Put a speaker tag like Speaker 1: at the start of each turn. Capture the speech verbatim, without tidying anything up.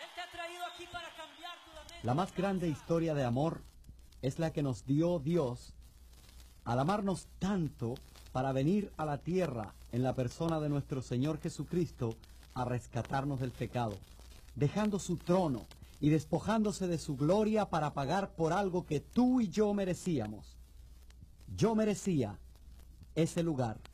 Speaker 1: Él te ha traído aquí para cambiar tu lamento.
Speaker 2: La más grande historia de amor es la que nos dio Dios al amarnos tanto para venir a la tierra en la persona de nuestro Señor Jesucristo a rescatarnos del pecado, dejando su trono y despojándose de su gloria para pagar por algo que tú y yo merecíamos. Yo merecía ese lugar